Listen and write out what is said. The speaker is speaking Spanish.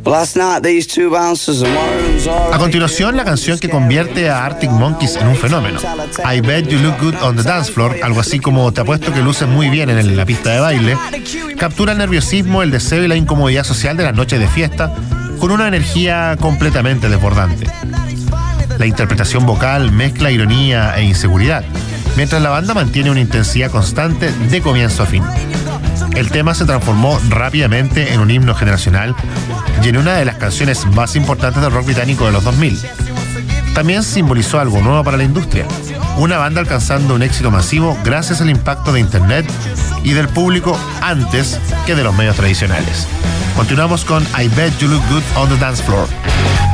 A continuación, la canción que convierte a Arctic Monkeys en un fenómeno. I Bet You Look Good on the Dance Floor, algo así como te apuesto que luces muy bien en la pista de baile, captura el nerviosismo, el deseo y la incomodidad social de las noches de fiesta con una energía completamente desbordante. La interpretación vocal mezcla ironía e inseguridad, mientras la banda mantiene una intensidad constante de comienzo a fin. El tema se transformó rápidamente en un himno generacional y en una de las canciones más importantes del rock británico de los 2000. También simbolizó algo nuevo para la industria, una banda alcanzando un éxito masivo gracias al impacto de Internet y del público antes que de los medios tradicionales. Continuamos con I Bet You Look Good on the Dance Floor.